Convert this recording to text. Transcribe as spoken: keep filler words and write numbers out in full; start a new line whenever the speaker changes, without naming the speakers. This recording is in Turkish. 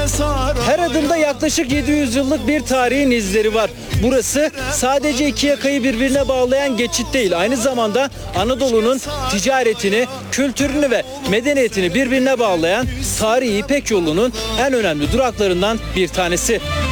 Her adımda yaklaşık yedi yüz yıllık bir tarihin izleri var. Burası sadece iki yakayı birbirine bağlayan geçit değil, aynı zamanda Anadolu'nun ticaretini, kültürünü ve medeniyetini birbirine bağlayan tarihi İpek yolunun en önemli duraklarından bir tanesi.